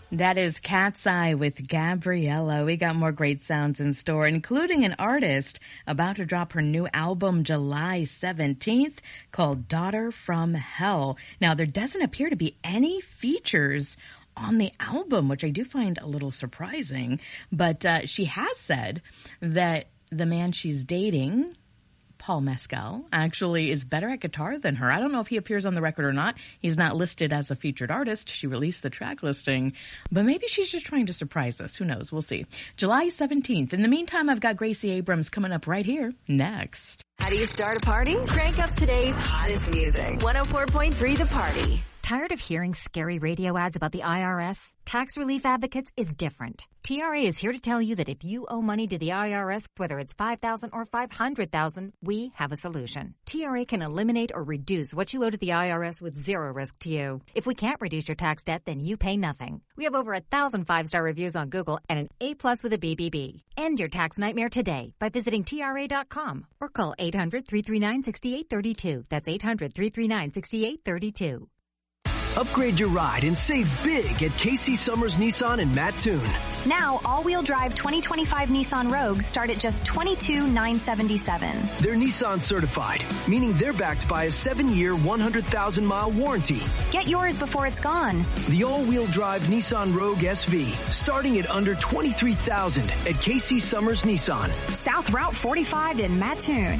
That is Cat's Eye with Gabriella. We got more great sounds in store, including an artist about to drop her new album July 17th called Daughter from Hell. Now, there doesn't appear to be any features on the album, which I do find a little surprising. But she has said that the man she's dating, Paul Mescal, actually is better at guitar than her. I don't know if he appears on the record or not. He's not listed as a featured artist. She released the track listing, but maybe she's just trying to surprise us. Who knows? We'll see. July 17th. In the meantime, I've got Gracie Abrams coming up right here next. How do you start a party? Crank up today's hottest music. 104.3 The Party. Tired of hearing scary radio ads about the IRS? Tax Relief Advocates is different. TRA is here to tell you that if you owe money to the IRS, whether it's $5,000 or $500,000, we have a solution. TRA can eliminate or reduce what you owe to the IRS with zero risk to you. If we can't reduce your tax debt, then you pay nothing. We have over 1,000 5-star reviews on Google and an A+ with a BBB. End your tax nightmare today by visiting TRA.com or call 800-339-6832. That's 800-339-6832. Upgrade your ride and save big at Casey Summers Nissan in Mattoon. Now, all-wheel drive 2025 Nissan Rogues start at just $22,977. They're Nissan certified, meaning they're backed by a 7-year, 100,000-mile warranty. Get yours before it's gone. The all-wheel drive Nissan Rogue SV, starting at under $23,000 at Casey Summers Nissan. South Route 45 in Mattoon.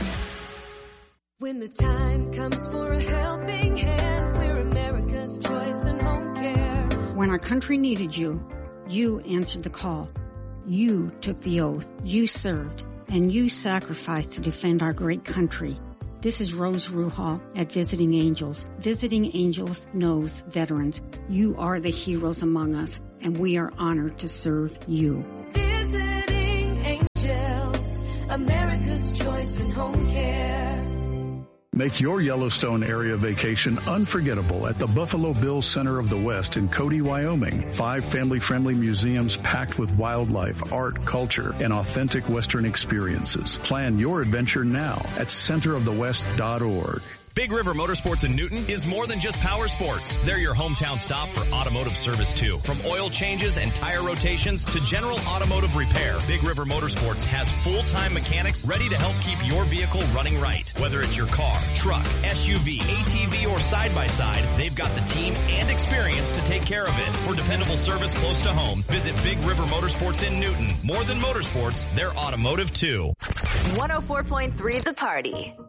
When the time comes for a helping hand, we're America's choice in home care. When our country needed you, you answered the call. You took the oath. You served. And you sacrificed to defend our great country. This is Rose Ruhal at Visiting Angels. Visiting Angels knows veterans. You are the heroes among us, and we are honored to serve you. Visiting Angels, America's choice in home care. Make your Yellowstone area vacation unforgettable at the Buffalo Bills Center of the West in Cody, Wyoming. 5 family-friendly museums packed with wildlife, art, culture, and authentic Western experiences. Plan your adventure now at centerofthewest.org. Big River Motorsports in Newton is more than just power sports. They're your hometown stop for automotive service too. From oil changes and tire rotations to general automotive repair, Big River Motorsports has full-time mechanics ready to help keep your vehicle running right. Whether it's your car, truck, SUV, ATV, or side-by-side, they've got the team and experience to take care of it. For dependable service close to home, visit Big River Motorsports in Newton. More than motorsports, they're automotive too. 104.3 The Party.